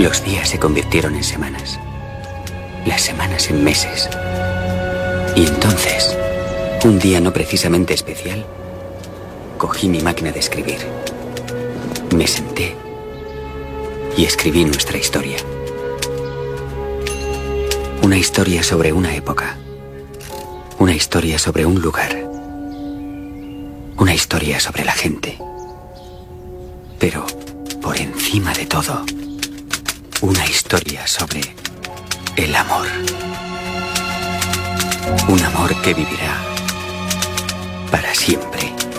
Los días se convirtieron en semanas, las semanas en meses. Y entonces, un día no precisamente especial, cogí mi máquina de escribir. Me senté y escribí nuestra historia. Una historia sobre una época. Una historia sobre un lugar. Una historia sobre la gente. Pero, por encima de todo, una historia sobre el amor. Un amor que vivirá para siempre.